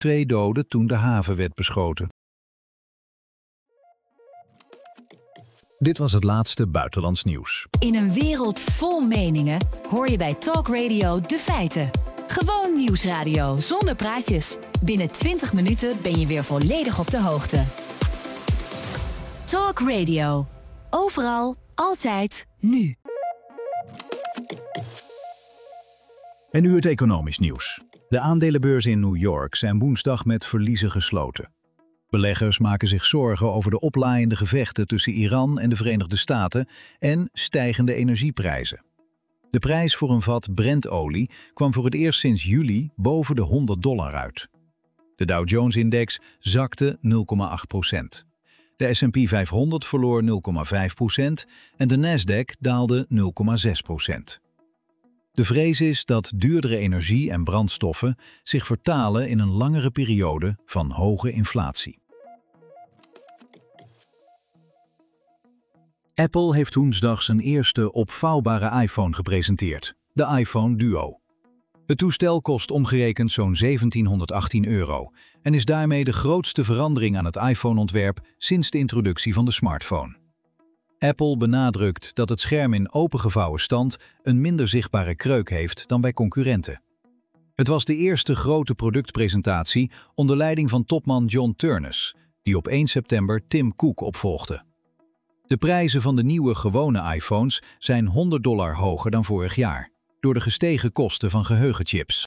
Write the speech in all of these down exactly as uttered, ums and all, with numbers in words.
Twee doden toen de haven werd beschoten. Dit was het laatste buitenlands nieuws. In een wereld vol meningen hoor je bij Talk Radio de feiten. Gewoon nieuwsradio zonder praatjes. Binnen twintig minuten ben je weer volledig op de hoogte. Talk Radio. Overal, altijd, nu. En nu het economisch nieuws. De aandelenbeurzen in New York zijn woensdag met verliezen gesloten. Beleggers maken zich zorgen over de oplaaiende gevechten tussen Iran en de Verenigde Staten en stijgende energieprijzen. De prijs voor een vat Brentolie kwam voor het eerst sinds juli boven de honderd dollar uit. De Dow Jones-index zakte nul komma acht procent. De S en P vijfhonderd verloor nul komma vijf procent en de Nasdaq daalde nul komma zes procent. De vrees is dat duurdere energie en brandstoffen zich vertalen in een langere periode van hoge inflatie. Apple heeft woensdag zijn eerste opvouwbare iPhone gepresenteerd, de iPhone Duo. Het toestel kost omgerekend zo'n zeventienhonderdachttien euro en is daarmee de grootste verandering aan het iPhone-ontwerp sinds de introductie van de smartphone. Apple benadrukt dat het scherm in opengevouwen stand een minder zichtbare kreuk heeft dan bij concurrenten. Het was de eerste grote productpresentatie onder leiding van topman John Ternus, die op één september Tim Cook opvolgde. De prijzen van de nieuwe gewone iPhones zijn honderd dollar hoger dan vorig jaar, door de gestegen kosten van geheugenchips.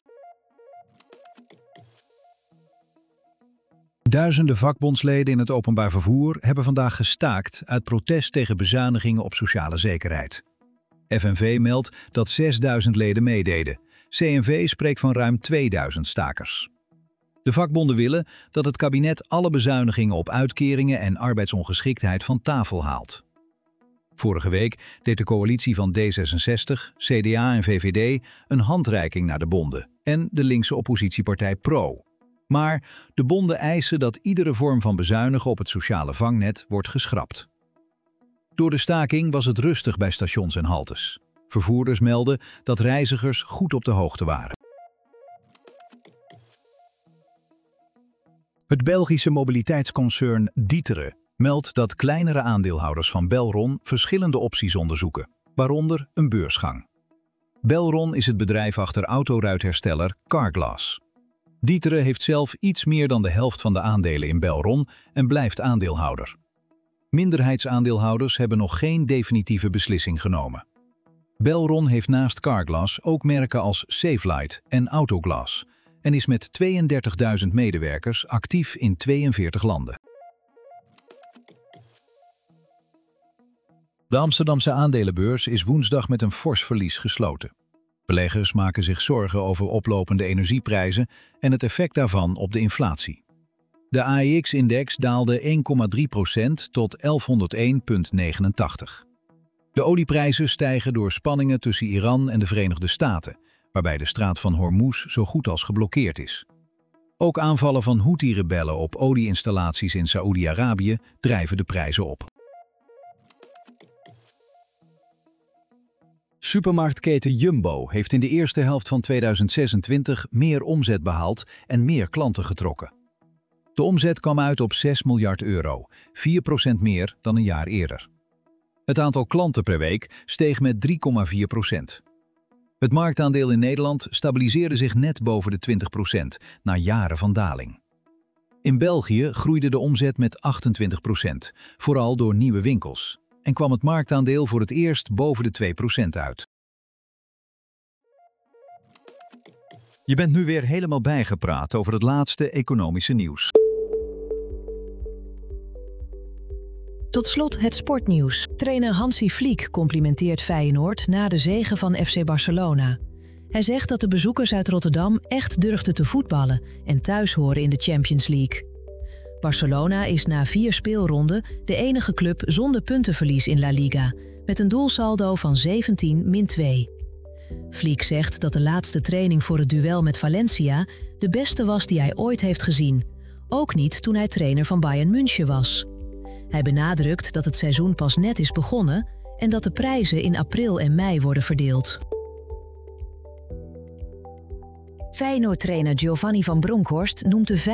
Duizenden vakbondsleden in het openbaar vervoer hebben vandaag gestaakt uit protest tegen bezuinigingen op sociale zekerheid. F N V meldt dat zesduizend leden meededen. C N V spreekt van ruim tweeduizend stakers. De vakbonden willen dat het kabinet alle bezuinigingen op uitkeringen en arbeidsongeschiktheid van tafel haalt. Vorige week deed de coalitie van D zesenzestig, C D A en V V D een handreiking naar de bonden en de linkse oppositiepartij Pro. Maar de bonden eisen dat iedere vorm van bezuinigen op het sociale vangnet wordt geschrapt. Door de staking was het rustig bij stations en haltes. Vervoerders melden dat reizigers goed op de hoogte waren. Het Belgische mobiliteitsconcern D'Ieteren meldt dat kleinere aandeelhouders van Belron verschillende opties onderzoeken, waaronder een beursgang. Belron is het bedrijf achter autoruithersteller Carglass. D'Ieteren heeft zelf iets meer dan de helft van de aandelen in Belron en blijft aandeelhouder. Minderheidsaandeelhouders hebben nog geen definitieve beslissing genomen. Belron heeft naast Carglass ook merken als Safelite en Autoglass en is met tweeëndertigduizend medewerkers actief in tweeënveertig landen. De Amsterdamse aandelenbeurs is woensdag met een fors verlies gesloten. Beleggers maken zich zorgen over oplopende energieprijzen en het effect daarvan op de inflatie. De A E X-index daalde één komma drie procent tot elfhonderdéén komma negenentachtig. De olieprijzen stijgen door spanningen tussen Iran en de Verenigde Staten, waarbij de straat van Hormuz zo goed als geblokkeerd is. Ook aanvallen van Houthi-rebellen op olieinstallaties in Saoedi-Arabië drijven de prijzen op. Supermarktketen Jumbo heeft in de eerste helft van tweeduizend zesentwintig meer omzet behaald en meer klanten getrokken. De omzet kwam uit op zes miljard euro, vier procent meer dan een jaar eerder. Het aantal klanten per week steeg met drie komma vier procent. Het marktaandeel in Nederland stabiliseerde zich net boven de twintig procent na jaren van daling. In België groeide de omzet met achtentwintig procent, vooral door nieuwe winkels, en kwam het marktaandeel voor het eerst boven de twee procent uit. Je bent nu weer helemaal bijgepraat over het laatste economische nieuws. Tot slot het sportnieuws. Trainer Hansi Flick complimenteert Feyenoord na de zege van F C Barcelona. Hij zegt dat de bezoekers uit Rotterdam echt durfden te voetballen en thuis horen in de Champions League. Barcelona is na vier speelronden de enige club zonder puntenverlies in La Liga, met een doelsaldo van zeventien min twee. Flick zegt dat de laatste training voor het duel met Valencia de beste was die hij ooit heeft gezien. Ook niet toen hij trainer van Bayern München was. Hij benadrukt dat het seizoen pas net is begonnen en dat de prijzen in april en mei worden verdeeld. Feyenoord-trainer Giovanni van Bronckhorst noemt de